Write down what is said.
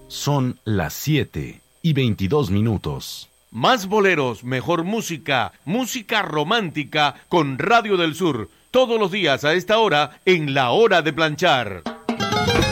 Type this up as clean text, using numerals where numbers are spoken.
Son las 7:22. Más boleros, mejor música, música romántica con Radio del Sur. Todos los días a esta hora en La Hora de Planchar.